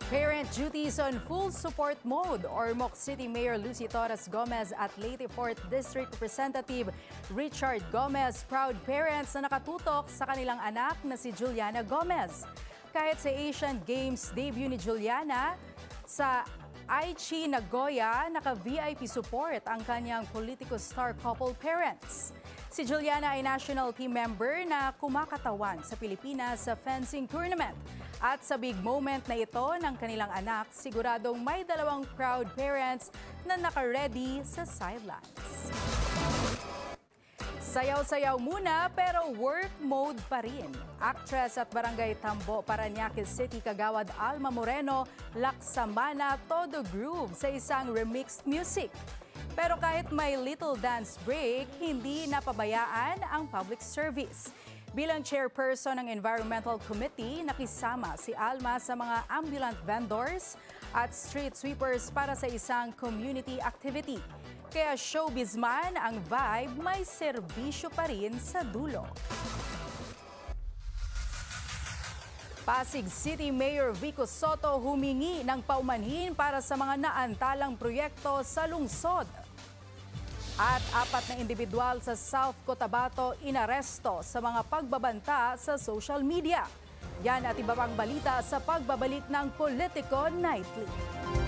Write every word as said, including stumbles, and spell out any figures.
Parent duties on full support mode. Ormoc City Mayor Lucy Torres Gomez at Leyte fourth District Representative Richard Gomez proud parents na nakatutok sa kanilang anak na si Juliana Gomez. Kahit sa Asian Games debut ni Juliana, sa Aichi Nagoya, naka-V I P support ang kanyang political star couple parents. Si Juliana ay national team member na kumakatawan sa Pilipinas sa fencing tournament. At sa big moment na ito ng kanilang anak, siguradong may dalawang proud parents na naka-ready sa sidelines. Sayaw-sayaw muna pero work mode pa rin. Actress at Barangay Tambo, Parañaque City Kagawad Alma Moreno laksamana todo groove sa isang remixed music. Pero kahit may little dance break, hindi napabayaan ang public service. Bilang chairperson ng Environmental Committee, nakisama si Alma sa mga ambulant vendors at street sweepers para sa isang community activity. Kaya showbiz man ang vibe, may serbisyo pa rin sa dulo. Pasig City Mayor Vico Soto humingi ng paumanhin para sa mga naantalang proyekto sa lungsod. At apat na individual sa South Cotabato inaresto sa mga pagbabanta sa social media. Yan at iba pang balita sa pagbabalik ng Politico Nightly.